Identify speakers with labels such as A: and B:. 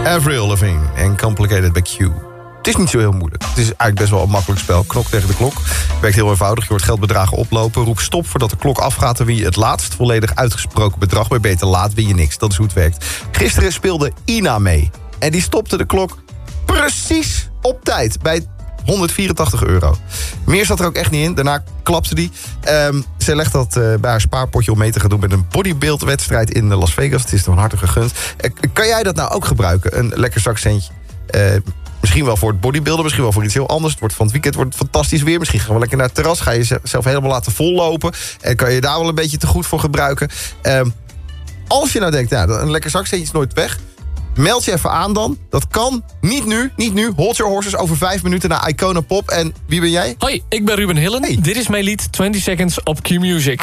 A: Avril Lavigne en Complicated by Q. Het is niet zo heel moeilijk. Het is eigenlijk best wel een makkelijk spel. Knok tegen de klok. Werkt heel eenvoudig. Je hoort geldbedragen oplopen. Roep stop voordat de klok afgaat. En win je het laatst volledig uitgesproken bedrag. Maar beter laat win je niks. Dat is hoe het werkt. Gisteren speelde Ina mee. En die stopte de klok precies op tijd. Bij €184. Meer zat er ook echt niet in. Daarna klapte die. Ze legt dat bij haar spaarpotje om mee te gaan doen met een bodybuild-wedstrijd in Las Vegas. Het is van harte gegund. Kan jij dat nou ook gebruiken? Een lekker zakcentje. Misschien wel voor het bodybuilden, misschien wel voor iets heel anders. Het wordt van het weekend wordt fantastisch weer. Misschien gaan we lekker naar het terras. Ga je jezelf helemaal laten vollopen. En kan je daar wel een beetje te goed voor gebruiken. Als je nou denkt, een lekker zakcentje is nooit weg. Meld je even aan dan. Dat kan. Niet nu. Hold your horses over 5 minuten naar Icona Pop. En wie ben jij?
B: Hoi, ik ben Ruben Hillen.
A: Hey.
B: Dit is mijn lied 20 Seconds op Q-Music.